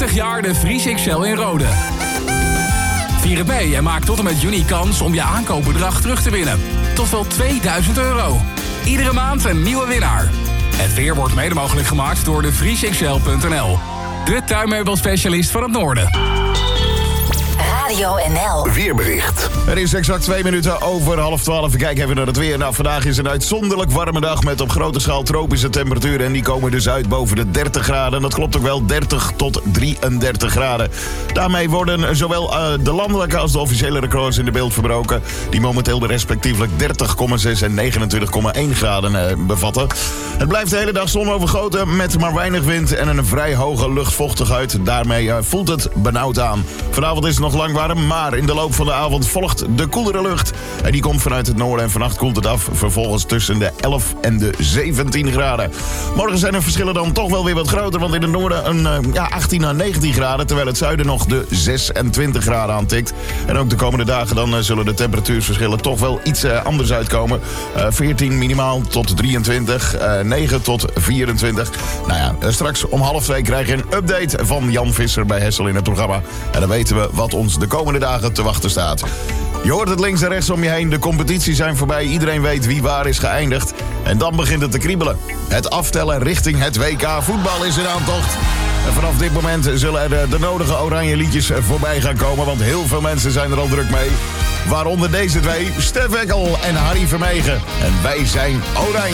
30 jaar de Vries XL in Rode. Vier het mee en maak tot en met juni kans om je aankoopbedrag terug te winnen. Tot wel €2000. Iedere maand een nieuwe winnaar. Het weer wordt mede mogelijk gemaakt door de vriesxl.nl. De tuinmeubelspecialist van het Noorden. Radio NL. Weerbericht. Er is exact 2 minuten over 11:30. We kijken even naar het weer. Nou, vandaag is een uitzonderlijk warme dag met op grote schaal tropische temperaturen. En die komen dus uit boven de 30 graden. En dat klopt ook wel, 30 tot 33 graden. Daarmee worden zowel de landelijke als de officiële records in de beeld verbroken. Die momenteel de respectievelijk 30,6 en 29,1 graden bevatten. Het blijft de hele dag zonovergoten met maar weinig wind en een vrij hoge luchtvochtigheid. Daarmee voelt het benauwd aan. Vanavond is het nog lang warm, maar in de loop van de avond volgt de koelere lucht. En die komt vanuit het noorden en vannacht koelt het af. Vervolgens tussen de 11 en de 17 graden. Morgen zijn de verschillen dan toch wel weer wat groter, want in het noorden een 18 à 19 graden... terwijl het zuiden nog de 26 graden aantikt. En ook de komende dagen dan zullen de temperatuurverschillen toch wel iets anders uitkomen. 14 minimaal tot 23, 9 tot 24. Nou ja, straks om 1:30 krijg je een update van Jan Visser bij Hessel in het programma. En dan weten we wat ons de komende dagen te wachten staat. Je hoort het links en rechts om je heen. De competities zijn voorbij. Iedereen weet wie waar is geëindigd. En dan begint het te kriebelen. Het aftellen richting het WK voetbal is in aantocht. En vanaf dit moment zullen er de nodige oranje liedjes voorbij gaan komen. Want heel veel mensen zijn er al druk mee. Waaronder deze twee, Stef Eckel en Harry Vermegen. En wij zijn oranje.